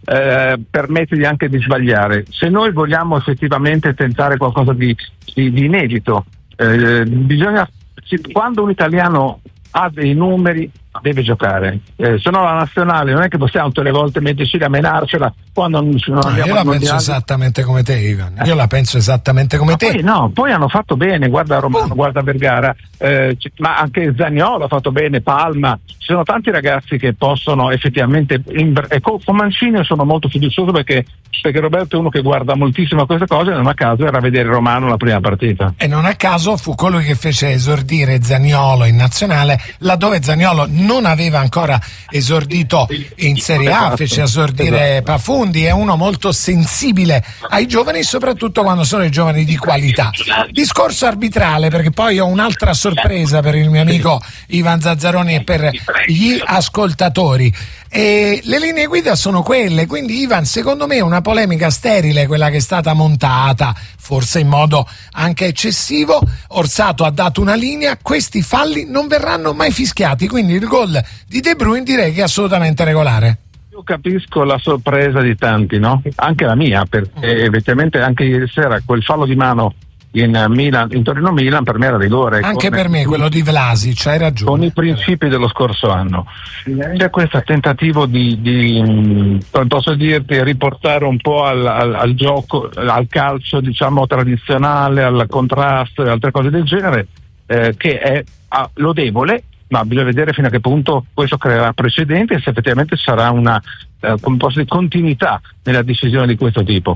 permette anche di sbagliare. Se noi vogliamo effettivamente tentare qualcosa di inedito, bisogna, quando un italiano ha dei numeri deve giocare, se no la nazionale non è che possiamo tutte le volte metterci a menarcela quando non andiamo. Io la penso esattamente come te, Ivan. Io la penso esattamente come te. Poi hanno fatto bene, guarda Romano, guarda Vergara, ma anche Zaniolo ha fatto bene, Palma, ci sono tanti ragazzi che possono effettivamente, con Mancini sono molto fiducioso perché Roberto è uno che guarda moltissimo queste cose, non a caso era a vedere Romano la prima partita. E non a caso fu colui che fece esordire Zaniolo in nazionale, laddove Zaniolo non aveva ancora esordito in Serie A, fece esordire Pafundi. È uno molto sensibile ai giovani, soprattutto quando sono i giovani di qualità. Discorso arbitrale, perché poi ho un'altra sorpresa per il mio amico Ivan Zazzaroni e per gli ascoltatori. E le linee guida sono quelle, quindi Ivan, secondo me è una polemica sterile quella che è stata montata, forse in modo anche eccessivo. Orsato ha dato una linea, questi falli non verranno mai fischiati, quindi il gol di De Bruyne direi che è assolutamente regolare. Io capisco la sorpresa di tanti, no? Anche la mia, perché effettivamente anche ieri sera quel fallo di mano in Torino-Milan per me era rigore. Anche per me quello di Vlasic, hai ragione. Con i principi dello scorso anno c'è questo tentativo di posso dirti, riportare un po' al gioco, al calcio diciamo tradizionale, al contrasto e altre cose del genere, che è lodevole, ma bisogna vedere fino a che punto questo creerà precedenti e se effettivamente sarà una continuità nella decisione di questo tipo.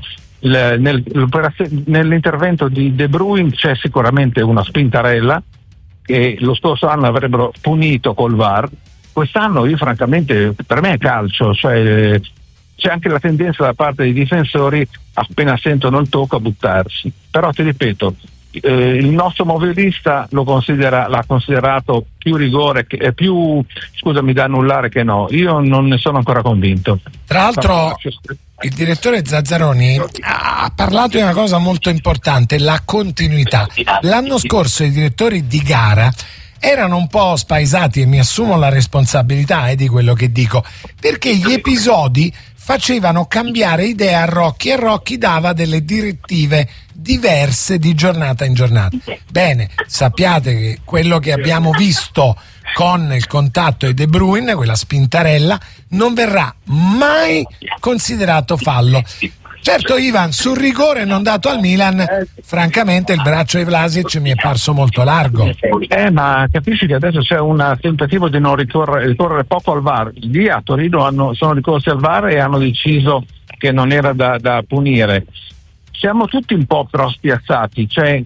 Nell'intervento di De Bruyne c'è sicuramente una spintarella che lo scorso anno avrebbero punito col VAR. Quest'anno io francamente, per me è calcio, cioè c'è anche la tendenza da parte dei difensori appena sentono il tocco a buttarsi, però ti ripeto, il nostro movilista l'ha considerato più rigore da annullare che no. Io non ne sono ancora convinto. Tra l'altro il direttore Zazzaroni ha parlato di una cosa molto importante, la continuità. L'anno scorso i direttori di gara erano un po' spaesati, e mi assumo la responsabilità di quello che dico, perché gli episodi facevano cambiare idea a Rocchi e Rocchi dava delle direttive diverse di giornata in giornata. Bene, sappiate che quello che abbiamo visto con il contatto di De Bruyne, quella spintarella, non verrà mai considerato fallo. Certo, Ivan, sul rigore non dato al Milan, francamente il braccio di Vlasic mi è parso molto largo. Ma capisci che adesso c'è un tentativo di non ricorrere poco al VAR. Lì a Torino sono ricorsi al VAR e hanno deciso che non era da punire. Siamo tutti un po' però spiazzati, cioè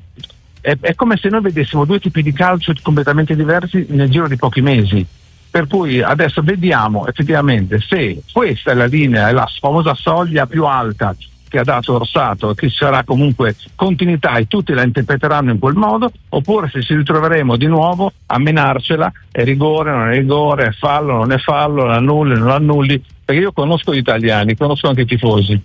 è come se noi vedessimo due tipi di calcio completamente diversi nel giro di pochi mesi. Per cui adesso vediamo effettivamente se questa è la linea, è la famosa soglia più alta che ha dato Orsato, che sarà comunque continuità e tutti la interpreteranno in quel modo, oppure se ci ritroveremo di nuovo a menarcela, è rigore, non è rigore, è fallo, non è fallo, l'annulli, non l'annulli, perché io conosco gli italiani, conosco anche i tifosi.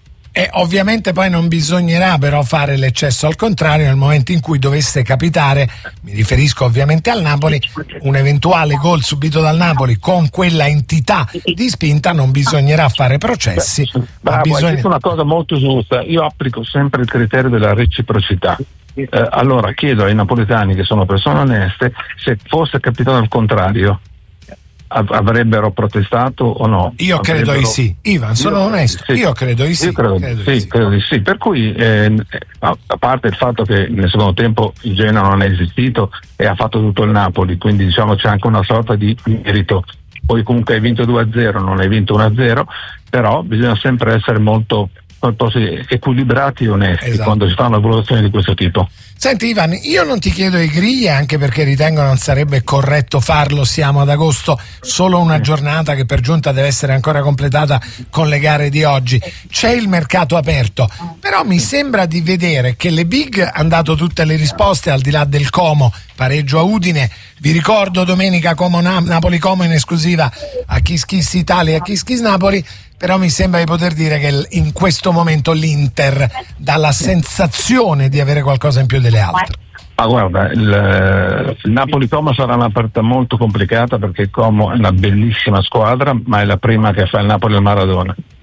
E ovviamente poi non bisognerà però fare l'eccesso al contrario nel momento in cui dovesse capitare, mi riferisco ovviamente al Napoli, un eventuale gol subito dal Napoli con quella entità di spinta, non bisognerà fare processi. Bravo, hai detto una cosa molto giusta, io applico sempre il criterio della reciprocità. Allora chiedo ai napoletani, che sono persone oneste, se fosse capitato al contrario avrebbero protestato o no? Io credo di sì. Ivan, sono onesto. Sì. Io credo di sì. Credo di sì. Per cui a parte il fatto che nel secondo tempo il Genoa non è esistito e ha fatto tutto il Napoli, quindi diciamo c'è anche una sorta di merito. Poi comunque hai vinto 2-0, non hai vinto 1-0, però bisogna sempre essere molto equilibrati e onesti quando si fa una valutazione di questo tipo. Senti Ivan, io non ti chiedo i griglie anche perché ritengo non sarebbe corretto farlo, siamo ad agosto, solo una giornata che per giunta deve essere ancora completata con le gare di oggi, c'è il mercato aperto, però mi sembra di vedere che le big hanno dato tutte le risposte al di là del Como, pareggio a Udine, vi ricordo domenica Napoli-Como in esclusiva a Kiss Kiss Italia e a Kiss Kiss Napoli, però mi sembra di poter dire che in questo momento l'Inter dà la sensazione di avere qualcosa in più delle altre. Ma guarda, il Napoli-Como sarà una partita molto complicata perché Como è una bellissima squadra, ma è la prima che fa il Napoli al Maradona.